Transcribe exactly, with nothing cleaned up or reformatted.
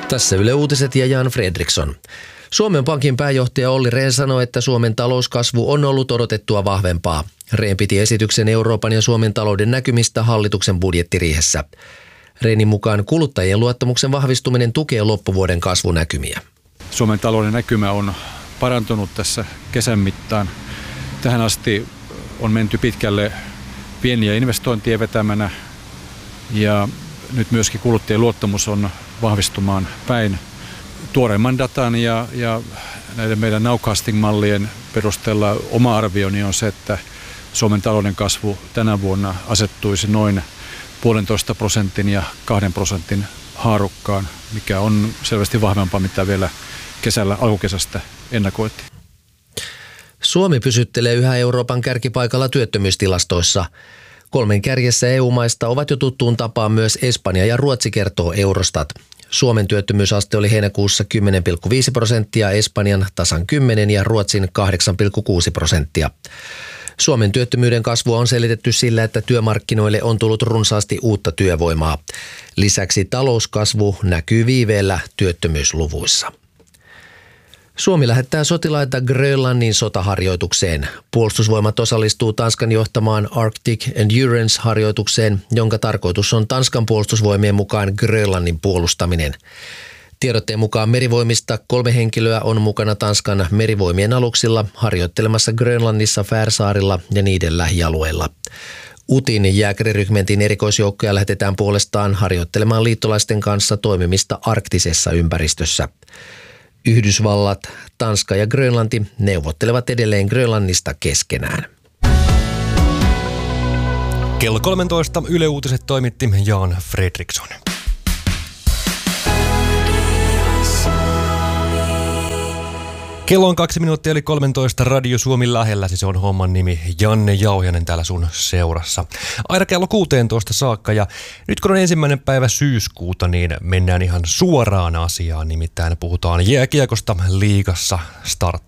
Tässä Yle Uutiset ja Jan Fredriksson. Suomen Pankin pääjohtaja Olli Rehn sanoi, että Suomen talouskasvu on ollut odotettua vahvempaa. Rehn piti esityksen Euroopan ja Suomen talouden näkymistä hallituksen budjettiriihessä. Rehnin mukaan kuluttajien luottamuksen vahvistuminen tukee loppuvuoden kasvunäkymiä. Suomen talouden näkymä on parantunut tässä kesän mittaan. Tähän asti on menty pitkälle pieniä investointia vetämänä ja nyt myöskin kuluttajien luottamus on vahvistumaan päin. Tuoreimman datan ja, ja näiden meidän nowcasting-mallien perusteella oma arvioni on se, että Suomen talouden kasvu tänä vuonna asettuisi noin puolentoista prosentin ja kahden prosentin haarukkaan, mikä on selvästi vahvempaa, mitä vielä kesällä, alkukesästä ennakoitiin. Suomi pysyttelee yhä Euroopan kärkipaikalla työttömyystilastoissa. Kolmen kärjessä E U-maista ovat jo tuttuun tapaan myös Espanja ja Ruotsi, kertoo Eurostat. Suomen työttömyysaste oli heinäkuussa kymmenen pilkku viisi prosenttia, Espanjan tasan kymmenen ja Ruotsin kahdeksan pilkku kuusi prosenttia. Suomen työttömyyden kasvua on selitetty sillä, että työmarkkinoille on tullut runsaasti uutta työvoimaa. Lisäksi talouskasvu näkyy viiveellä työttömyysluvuissa. Suomi lähettää sotilaita Grönlannin sotaharjoitukseen. Puolustusvoimat osallistuu Tanskan johtamaan Arctic Endurance-harjoitukseen, jonka tarkoitus on Tanskan puolustusvoimien mukaan Grönlannin puolustaminen. Tiedotteen mukaan merivoimista kolme henkilöä on mukana Tanskan merivoimien aluksilla harjoittelemassa Grönlannissa, Färsaarilla ja niiden lähialueilla. UTin jääkärirykmentin erikoisjoukkoja lähetetään puolestaan harjoittelemaan liittolaisten kanssa toimimista arktisessa ympäristössä. Yhdysvallat, Tanska ja Grönlanti neuvottelevat edelleen Grönlannista keskenään. Kello kolmetoista Yle Uutiset toimitti Jan Fredriksson. Kello on kaksi minuuttia eli kolmetoista, Radio Suomi lähellä, siis on homman nimi Janne Jauhianen täällä sun seurassa. Aina kello kuusitoista saakka ja nyt kun on ensimmäinen päivä syyskuuta, niin mennään ihan suoraan asiaan, nimittäin puhutaan jääkiekosta liigassa. Startti